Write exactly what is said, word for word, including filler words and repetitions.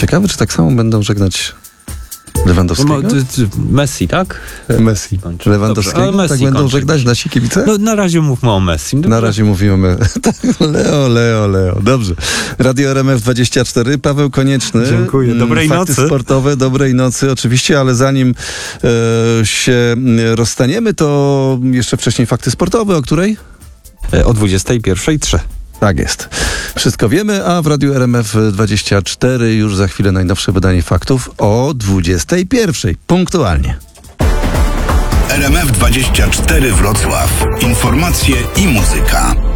Ciekawe, czy tak samo będą żegnać Lewandowskiego? No, ty- ty- Messi, tak? Messi. Kończy. Lewandowskiego? Dobrze, ale Messi tak będą kończy. żegnać nasi kibice? No, na razie mówmy o Messi. Na razie mówimy tak, Leo, Leo, Leo. Dobrze. Radio R M F dwadzieścia cztery, Paweł Konieczny. Dziękuję. Dobrej Fakty nocy. sportowe, dobrej nocy oczywiście, ale zanim e, się rozstaniemy, to jeszcze wcześniej fakty sportowe, o której? E, O dwudziestej pierwszej trzy. Tak jest. Wszystko wiemy, a w Radiu R M F dwadzieścia cztery już za chwilę najnowsze wydanie faktów o dwudziestej pierwszej. Punktualnie. R M F dwadzieścia cztery Wrocław. Informacje i muzyka.